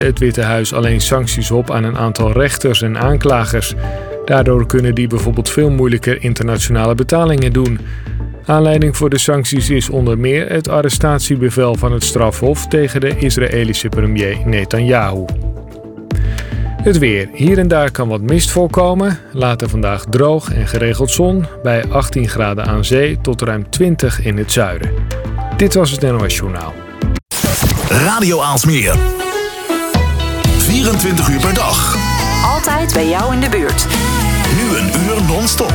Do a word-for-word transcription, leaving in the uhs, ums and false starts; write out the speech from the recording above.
het Witte Huis alleen sancties op aan een aantal rechters en aanklagers. Daardoor kunnen die bijvoorbeeld veel moeilijker internationale betalingen doen. Aanleiding voor de sancties is onder meer het arrestatiebevel van het strafhof tegen de Israëlische premier Netanyahu. Het weer. Hier en daar kan wat mist voorkomen. Later vandaag droog en geregeld zon. Bij achttien graden aan zee tot ruim twintig in het zuiden. Dit was het N O S Journaal. Radio Aalsmeer. vierentwintig uur per dag. Altijd bij jou in de buurt. Nu een uur non-stop.